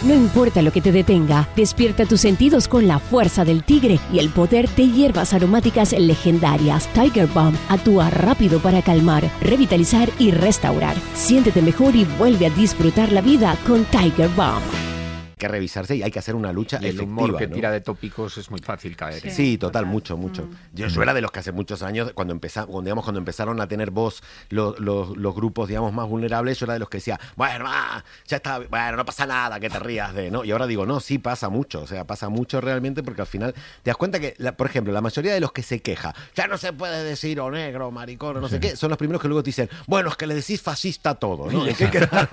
No importa lo que te detenga, despierta tus sentidos con la fuerza del tigre y el poder de hierbas aromáticas legendarias. Tiger Balm actúa rápido para calmar, revitalizar y restaurar. Siéntete mejor y vuelve a disfrutar la vida con Tiger Balm. Que revisarse y hay que hacer una lucha y el efectiva, humor que ¿no? tira de tópicos es muy fácil caer. Sí, total, mucho. Yo era de los que hace muchos años, cuando empezaron a tener voz los grupos, digamos, más vulnerables, yo era de los que decía, bueno, ya está, bueno, no pasa nada, que te rías de, ¿no? Y ahora digo, no, sí pasa mucho, o sea, pasa mucho realmente, porque al final te das cuenta que, por ejemplo, la mayoría de los que se queja, ya no se puede decir o negro, maricón, o no sé qué, son los primeros que luego te dicen, bueno, es que le decís fascista a todo, ¿no? Y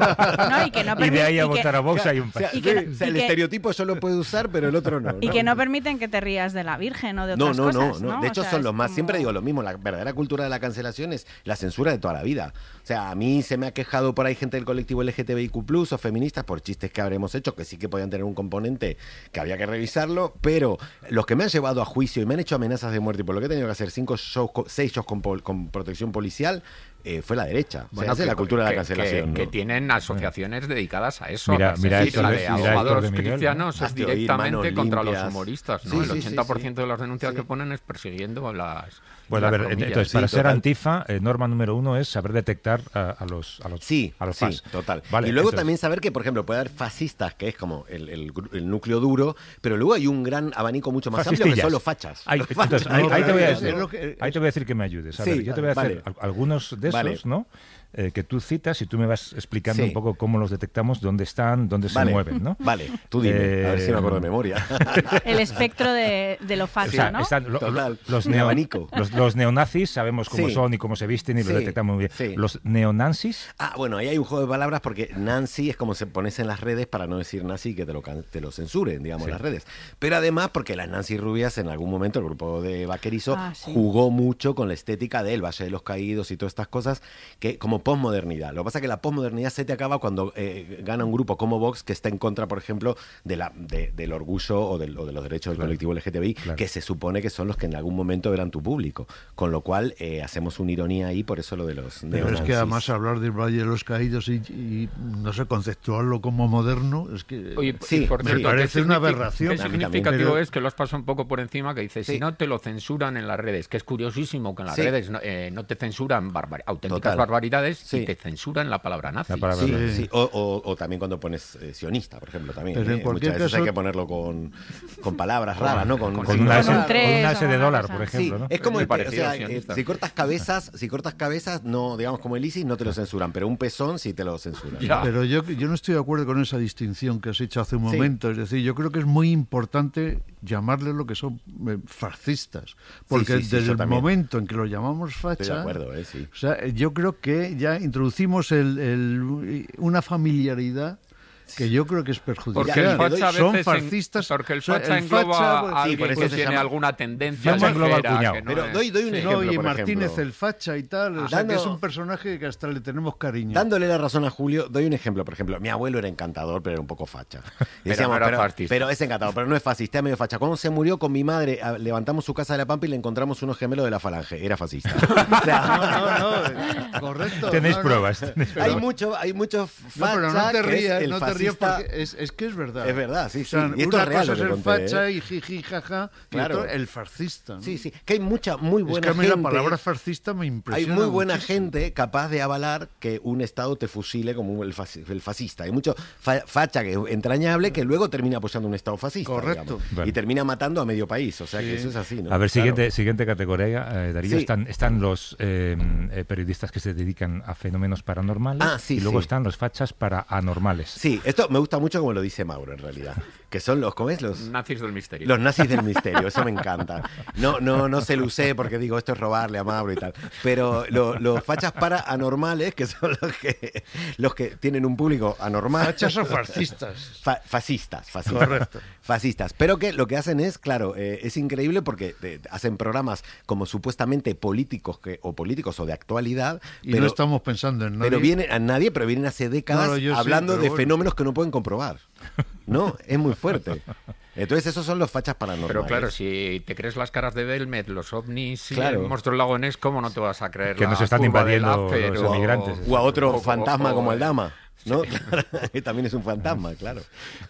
de ahí a votar a Vox hay un país. O sea, el estereotipo yo lo puedo usar, pero el otro no. Y que no permiten que te rías de la Virgen o de otras cosas, ¿no? De hecho, o sea, son los más. como... Siempre digo lo mismo, la verdadera cultura de la cancelación es la censura de toda la vida. O sea, a mí se me ha quejado por ahí gente del colectivo LGTBIQ+, o feministas, por chistes que habremos hecho, que sí que podían tener un componente que había que revisarlo, pero los que me han llevado a juicio y me han hecho amenazas de muerte, y por lo que he tenido que hacer 6 shows con protección policial, fue la derecha. Bueno, esa es la cultura de la cancelación. Que tienen asociaciones dedicadas a eso. Mira, la de abogados Miguel, cristianos es directamente contra los limpias. humoristas, ¿no? Sí, el 80% de las denuncias que ponen es persiguiendo a las... Bueno, a ver, entonces, para ser antifa, norma número 1 es saber detectar a los fans. Sí, total. Vale, y luego entonces... también saber que, por ejemplo, puede haber fascistas, que es como el núcleo duro, pero luego hay un gran abanico mucho más amplio que son los fachas. Ahí te voy a decir que me ayudes. A ver, yo te voy a hacer algunos de esos, ¿no? Que tú citas y tú me vas explicando un poco cómo los detectamos, dónde están, dónde se mueven, ¿no? Vale, tú dime, a ver si me acuerdo de memoria. El espectro de lo facha, ¿no? Están abanico. Los neonazis sabemos cómo son y cómo se visten y lo detectamos muy bien. Sí. Los neonazis... Bueno, ahí hay un juego de palabras porque Nancy es como se pones en las redes para no decir nazi y que te lo censuren, digamos, las redes. Pero además porque las Nancy rubias en algún momento, el grupo de Vaquerizo, jugó mucho con la estética del Valle de los Caídos y todas estas cosas que como posmodernidad. Lo que pasa es que la posmodernidad se te acaba cuando gana un grupo como Vox que está en contra, por ejemplo, del orgullo o de los derechos del colectivo LGTBI, que se supone que son los que en algún momento eran tu público. Con lo cual hacemos una ironía ahí, por eso lo de los neonazis. Pero es que además hablar del Valle de los Caídos y no sé, conceptuarlo como moderno, es que me parece una aberración. Qué significativo es que lo has pasado un poco por encima, que dices, si no te lo censuran en las redes, que es curiosísimo que en las redes no te censuran auténticas barbaridades, y te censuran la palabra nazi. O también cuando pones sionista, por ejemplo, también. Pero en cualquier muchas veces caso... hay que ponerlo con palabras raras, ¿no? Con una S de dólar, por ejemplo, ¿no? Es como si cortas cabezas, no, digamos como el ISIS, no te lo censuran, pero un pezón sí te lo censuran. Pero yo no estoy de acuerdo con esa distinción que has hecho hace un momento. Es decir, yo creo que es muy importante llamarle lo que son fascistas, porque desde el momento en que lo llamamos facha, estoy de acuerdo, o sea, yo creo que ya introducimos una familiaridad que yo creo que es perjudicial. Porque el son fascistas. Porque el facha engloba a alguien que tiene alguna tendencia. Pero doy un ejemplo, y por Martínez ejemplo. el facha y tal, o sea, que es un personaje que hasta le tenemos cariño. Dándole la razón a Julio, doy un ejemplo, por ejemplo. Mi abuelo era encantador, pero era un poco facha. Pero es encantador, pero no es fascista, es medio facha. Cuando se murió con mi madre, levantamos su casa de la Pampa y le encontramos unos gemelos de la Falange. Era fascista. O sea, no, correcto. Tenéis pruebas. Hay mucho facha. Pero no te rías, no te rías porque es que es verdad. Es verdad, sí. O sea, y esto una es real, cosa es el facha ¿eh? y jiji, jaja, claro. Y otro el fascista, ¿no? Sí, que hay mucha muy buena gente. Es que a mí la palabra fascista me impresiona. Hay muy buena muchísimo. gente capaz de avalar que un Estado te fusile como el fascista. Hay mucho facha que es entrañable que luego termina apoyando un Estado fascista. Correcto. Y termina matando a medio país. O sea que eso es así, ¿no? A ver, siguiente categoría, Darío. Están los periodistas que se dedican a fenómenos paranormales y luego están los fachas para anormales. Sí, esto me gusta mucho como lo dice Mauro, en realidad. Que son los, ¿cómo es? Los nazis del misterio. Los nazis del misterio, eso me encanta. No se lo usé porque digo, esto es robarle a Mauro y tal. Pero los fachas para anormales, que son los que tienen un público anormal. Fachas o fascistas. Fascistas. Correcto. Fascistas. Pero que lo que hacen es, claro, es increíble porque hacen programas como supuestamente políticos o de actualidad. Y no estamos pensando en nadie. Pero vienen hace décadas hablando de fenómenos que no pueden comprobar. ¿No? Es muy fuerte. Entonces esos son los fachas paranormales. Pero claro, si te crees las caras de Belmet, los ovnis, el monstruo del lago Ness, ¿cómo no te vas a creer que nos están invadiendo los emigrantes? O a otro fantasma como el Dama, ¿no? Que también es un fantasma, claro.